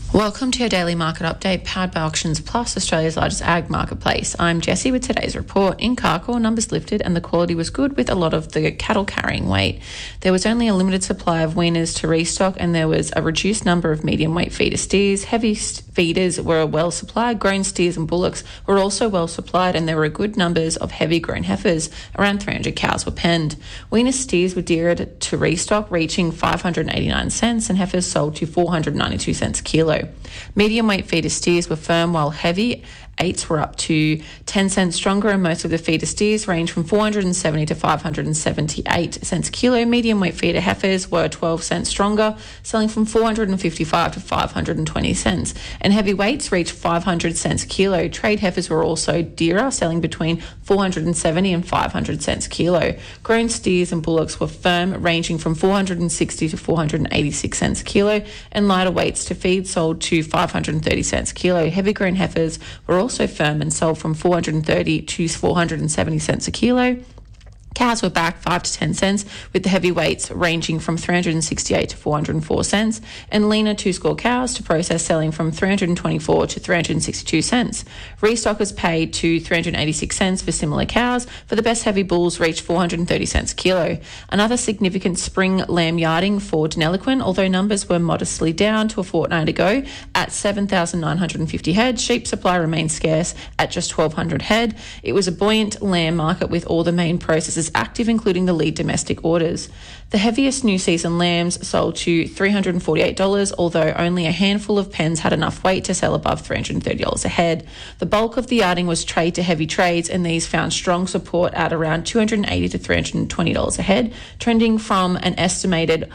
Welcome to your daily market update powered by Auctions Plus, Australia's largest ag marketplace. I'm Jessie with today's report. In Carcoar, numbers lifted and the quality was good with a lot of the cattle carrying weight. There was only a limited supply of weaners to restock and there was a reduced number of medium weight feeder steers. Heavy feeders were well supplied. Grown steers and bullocks were also well supplied and there were good numbers of heavy grown heifers. Around 300 cows were penned. Weaner steers were dearer to restock, reaching 589 cents and heifers sold to 492 cents a kilo. Medium weight feeder steers were firm while heavy eights were up to 10 cents stronger and most of the feeder steers range from 470 to 578 cents a kilo. Medium weight feeder heifers were 12 cents stronger, selling from 455 to 520 cents. And heavy weights reached 500 cents a kilo. Trade heifers were also dearer, selling between 470 and 500 cents a kilo. Grown steers and bullocks were firm, ranging from 460 to 486 cents a kilo. And lighter weights to feed sold to 530 cents a kilo. Heavy grown heifers were also firm and sold from 430 to 470 cents a kilo. Cows were back 5 to 10 cents, with the heavy weights ranging from 368 to 404 cents, and leaner two-score cows to process selling from 324 to 362 cents. Restockers paid to 386 cents for similar cows. For the best heavy bulls reached 430 cents a kilo. Another significant spring lamb yarding for Deniliquin, although numbers were modestly down to a fortnight ago at 7,950 head. Sheep supply remained scarce at just 1,200 head. It was a buoyant lamb market with all the main processors active, including the lead domestic orders. The heaviest new season lambs sold to $348, although only a handful of pens had enough weight to sell above $330 a head. The bulk of the yarding was trade to heavy trades, and these found strong support at around $280 to $320 a head, trending from an estimated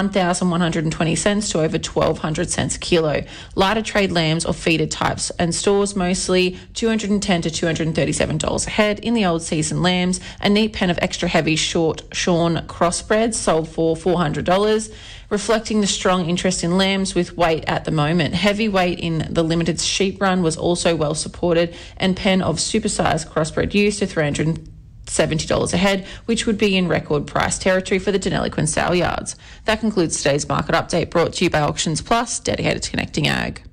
1,120 cents to over 1,200 cents a kilo. Lighter trade lambs or feeder types and stores mostly $210 to $237 a head. In the old season lambs, a neat pen of extra heavy short shorn crossbreds sold for $400, reflecting the strong interest in lambs with weight at the moment. Heavy weight in the limited sheep run was also well supported, and pen of supersized crossbred used to $370 a head, which would be in record price territory for the Deniliquin sale yards. That concludes today's market update, brought to you by Auctions Plus, dedicated to connecting ag.